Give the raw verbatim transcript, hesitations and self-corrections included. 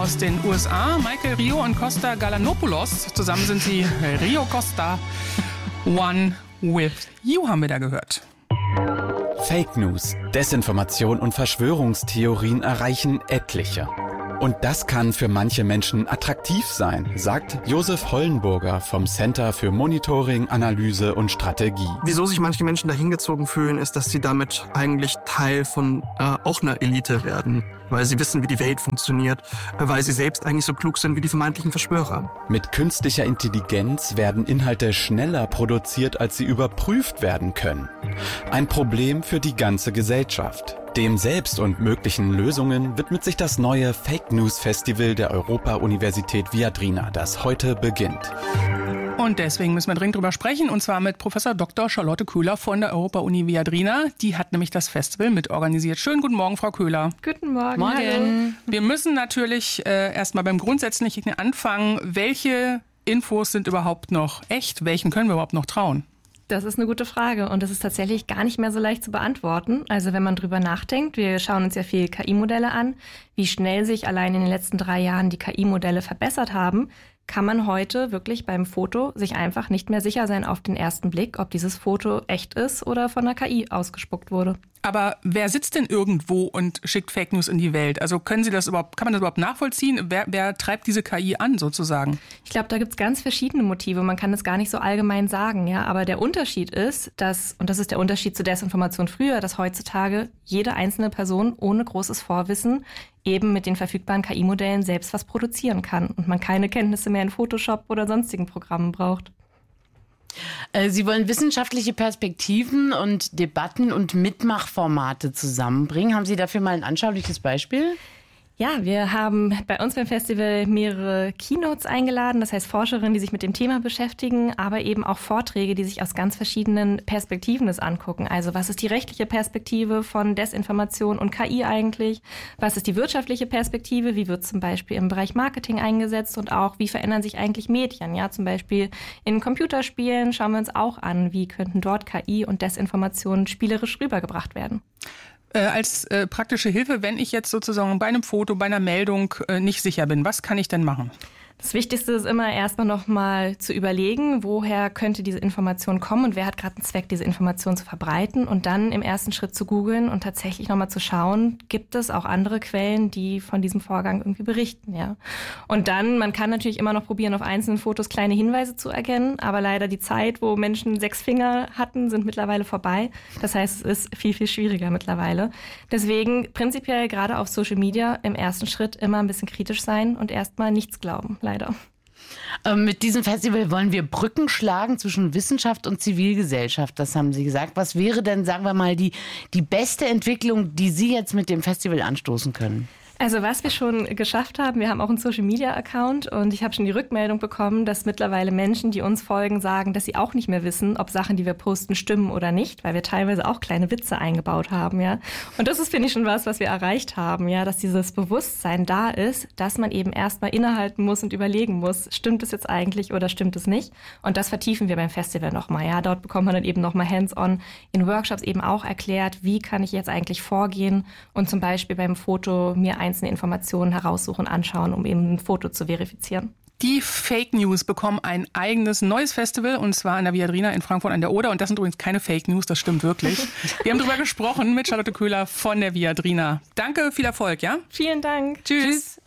aus den U S A. Michael Rio und Costa Galanopoulos. Zusammen sind sie Rio Costa. One with you haben wir da gehört. Fake News, Desinformation und Verschwörungstheorien erreichen etliche. Und das kann für manche Menschen attraktiv sein, sagt Josef Hollenburger vom Center für Monitoring, Analyse und Strategie. Wieso sich manche Menschen da hingezogen fühlen, ist, dass sie damit eigentlich Teil von äh, auch einer Elite werden. Weil sie wissen, wie die Welt funktioniert, weil sie selbst eigentlich so klug sind wie die vermeintlichen Verschwörer. Mit künstlicher Intelligenz werden Inhalte schneller produziert, als sie überprüft werden können. Ein Problem für die ganze Gesellschaft. Dem Selbst und möglichen Lösungen widmet sich das neue Fake News Festival der Europa-Universität Viadrina, das heute beginnt. Und deswegen müssen wir dringend drüber sprechen, und zwar mit Professor Doktor Charlotte Köhler von der Europa-Uni Viadrina. Die hat nämlich das Festival mitorganisiert. Schönen guten Morgen, Frau Köhler. Guten Morgen. Morgen. Hallo. Wir müssen natürlich äh, erstmal beim Grundsätzlichen anfangen. Welche Infos sind überhaupt noch echt? Welchen können wir überhaupt noch trauen? Das ist eine gute Frage und das ist tatsächlich gar nicht mehr so leicht zu beantworten. Also wenn man drüber nachdenkt, wir schauen uns ja viel K I-Modelle an, wie schnell sich allein in den letzten drei Jahren die K I-Modelle verbessert haben, kann man heute wirklich beim Foto sich einfach nicht mehr sicher sein auf den ersten Blick, ob dieses Foto echt ist oder von der K I ausgespuckt wurde. Aber wer sitzt denn irgendwo und schickt Fake News in die Welt? Also können Sie das überhaupt, kann man das überhaupt nachvollziehen? Wer, wer treibt diese K I an sozusagen? Ich glaube, da gibt es ganz verschiedene Motive. Man kann das gar nicht so allgemein sagen, ja. Aber der Unterschied ist, dass, und das ist der Unterschied zu Desinformation früher, dass heutzutage jede einzelne Person ohne großes Vorwissen eben mit den verfügbaren K I-Modellen selbst was produzieren kann und man keine Kenntnisse mehr in Photoshop oder sonstigen Programmen braucht. Sie wollen wissenschaftliche Perspektiven und Debatten und Mitmachformate zusammenbringen. Haben Sie dafür mal ein anschauliches Beispiel? Ja, wir haben bei uns beim Festival mehrere Keynotes eingeladen, das heißt Forscherinnen, die sich mit dem Thema beschäftigen, aber eben auch Vorträge, die sich aus ganz verschiedenen Perspektiven das angucken. Also was ist die rechtliche Perspektive von Desinformation und K I eigentlich? Was ist die wirtschaftliche Perspektive? Wie wird zum Beispiel im Bereich Marketing eingesetzt? Und auch, wie verändern sich eigentlich Medien? Ja, zum Beispiel in Computerspielen schauen wir uns auch an, wie könnten dort K I und Desinformation spielerisch rübergebracht werden. Äh, als äh, praktische Hilfe, wenn ich jetzt sozusagen bei einem Foto, bei einer Meldung äh, nicht sicher bin, was kann ich denn machen? Das Wichtigste ist immer erstmal nochmal zu überlegen, woher könnte diese Information kommen und wer hat gerade einen Zweck, diese Information zu verbreiten und dann im ersten Schritt zu googeln und tatsächlich nochmal zu schauen, gibt es auch andere Quellen, die von diesem Vorgang irgendwie berichten, ja. Und dann, man kann natürlich immer noch probieren, auf einzelnen Fotos kleine Hinweise zu erkennen, aber leider die Zeit, wo Menschen sechs Finger hatten, sind mittlerweile vorbei. Das heißt, es ist viel, viel schwieriger mittlerweile. Deswegen prinzipiell gerade auf Social Media im ersten Schritt immer ein bisschen kritisch sein und erstmal nichts glauben. Leider. Ähm, mit diesem Festival wollen wir Brücken schlagen zwischen Wissenschaft und Zivilgesellschaft, das haben Sie gesagt. Was wäre denn, sagen wir mal, die, die beste Entwicklung, die Sie jetzt mit dem Festival anstoßen können? Also was wir schon geschafft haben, wir haben auch einen Social-Media-Account und ich habe schon die Rückmeldung bekommen, dass mittlerweile Menschen, die uns folgen, sagen, dass sie auch nicht mehr wissen, ob Sachen, die wir posten, stimmen oder nicht, weil wir teilweise auch kleine Witze eingebaut haben, ja. Und das ist, finde ich, schon was, was wir erreicht haben, ja, dass dieses Bewusstsein da ist, dass man eben erstmal innehalten muss und überlegen muss, stimmt es jetzt eigentlich oder stimmt es nicht? Und das vertiefen wir beim Festival nochmal, ja. Dort bekommt man dann eben nochmal hands-on in Workshops eben auch erklärt, wie kann ich jetzt eigentlich vorgehen und zum Beispiel beim Foto mir einzelne Informationen heraussuchen, anschauen, um eben ein Foto zu verifizieren. Die Fake News bekommen ein eigenes neues Festival und zwar an der Viadrina in Frankfurt an der Oder. Und das sind übrigens keine Fake News, das stimmt wirklich. Wir haben darüber gesprochen mit Charlotte Köhler von der Viadrina. Danke, viel Erfolg, ja? Vielen Dank. Tschüss. Tschüss.